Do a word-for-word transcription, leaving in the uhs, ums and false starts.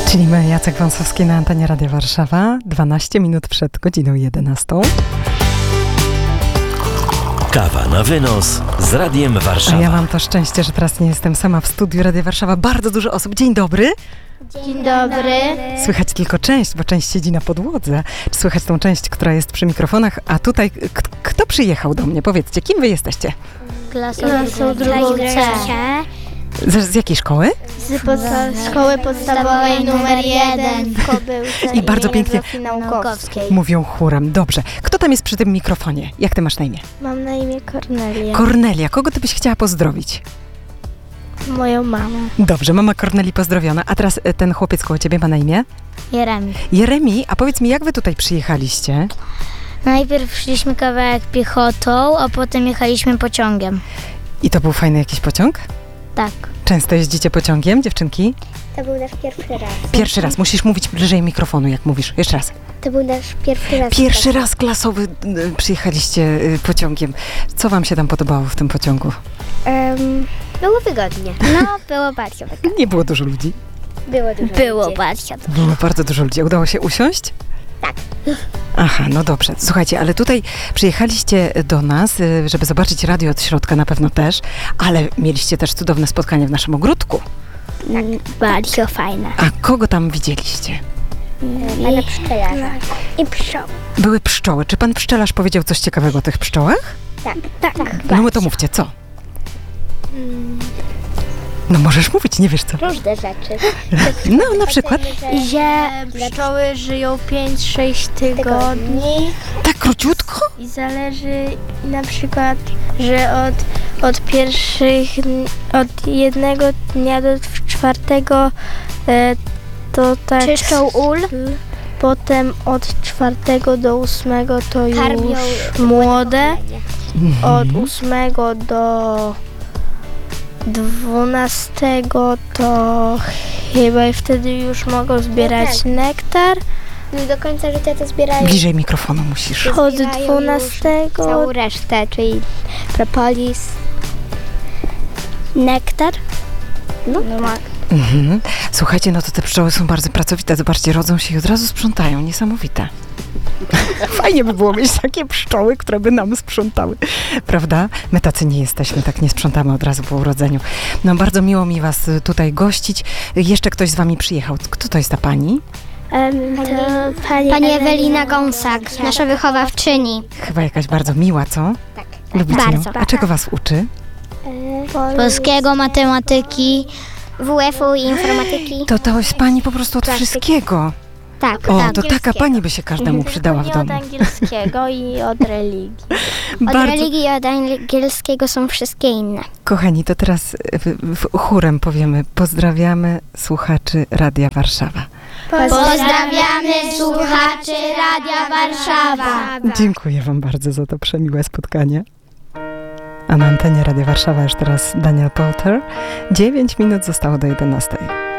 Czyli my, Jacek Wąsowski na antenie Radia Warszawa, dwanaście minut przed godziną jedenastą. Kawa na wynos z Radiem Warszawa. A ja mam to szczęście, że teraz nie jestem sama w studiu Radia Warszawa. Bardzo dużo osób. Dzień dobry. Dzień dobry. Słychać tylko część, bo część siedzi na podłodze. Słychać tą część, która jest przy mikrofonach. A tutaj, k- kto przyjechał do mnie? Powiedzcie, kim wy jesteście? Klasą drugą C. Z, z jakiej szkoły? Z podsta- szkoły podstawowej numer jeden w Kobyłce I bardzo pięknie Zofii Naukowskiej. Mówią chórem. Dobrze. Kto tam jest przy tym mikrofonie? Jak ty masz na imię? Mam na imię Kornelia. Kornelia. Kogo ty byś chciała pozdrowić? Moją mamę. Dobrze, mama Korneli pozdrowiona. A teraz e, ten chłopiec koło ciebie ma na imię? Jeremi. Jeremi, a powiedz mi, jak wy tutaj przyjechaliście? Najpierw szliśmy kawałek piechotą, a potem jechaliśmy pociągiem. I to był fajny jakiś pociąg? Tak. Często jeździcie pociągiem, dziewczynki? To był nasz pierwszy raz. Pierwszy raz. Musisz mówić bliżej mikrofonu, jak mówisz. Jeszcze raz. To był nasz pierwszy raz. Pierwszy raz klasowy y, przyjechaliście y, pociągiem. Co wam się tam podobało w tym pociągu? Um, było wygodnie. No, było bardzo wygodnie. Nie było dużo ludzi. Było dużo Było ludzi. bardzo. Było bardzo dużo ludzi. Udało się usiąść? Tak. Aha, no dobrze. Słuchajcie, ale tutaj przyjechaliście do nas, y, żeby zobaczyć radio od środka, na pewno też, ale mieliście też cudowne spotkanie w naszym ogródku. Tak. Bardzo fajne. A kogo tam widzieliście? Pana pszczelarza. I pszczoły. Były pszczoły. Czy pan pszczelarz powiedział coś ciekawego o tych pszczołach? Tak, tak. No to mówcie, co? No możesz mówić, nie wiesz co. Różne rzeczy. No na przykład. Że pszczoły żyją pięć sześć tygodni Tak króciutko? i zależy na przykład, że od, od pierwszych, od jednego dnia do czwartego e, to tak... Czyszczą ul. Potem od czwartego do ósmego to Karmią już młode. Od Mhm. ósmego do dwunastego to chyba wtedy już mogą zbierać nektar. Do końca życia to zbierają. Bliżej mikrofonu musisz. Od Zbierają dwunastego Całą resztę, czyli propolis, nektar. No, Mhm. Słuchajcie, no to te pszczoły są bardzo pracowite. Zobaczcie, rodzą się i od razu sprzątają. Niesamowite. Fajnie by było mieć takie pszczoły, które by nam sprzątały. Prawda? My tacy nie jesteśmy, tak nie sprzątamy od razu po urodzeniu. No bardzo miło mi was tutaj gościć. Jeszcze ktoś z wami przyjechał. Kto to jest ta pani? to pani, Pani Ewelina Gąsak, nasza wychowawczyni. Chyba jakaś bardzo miła, co? Tak. Lubicie Bardzo. ją? A czego was uczy? Polskiego, matematyki. W U F-u i informatyki. To to jest pani po prostu od Plastyki. wszystkiego. Tak, O, tak. to taka pani by się każdemu przydała w Nie domu. od angielskiego i od religii. Od Bardzo. religii i od angielskiego są wszystkie inne. Kochani, to teraz w, w chórem powiemy pozdrawiamy słuchaczy Radia Warszawa. Pozdrawiamy słuchaczy Radia Warszawa. Dziękuję wam bardzo za to przemiłe spotkanie. A na antenie Radia Warszawa już teraz Daniel Powter. dziewięć minut zostało do jedenastej.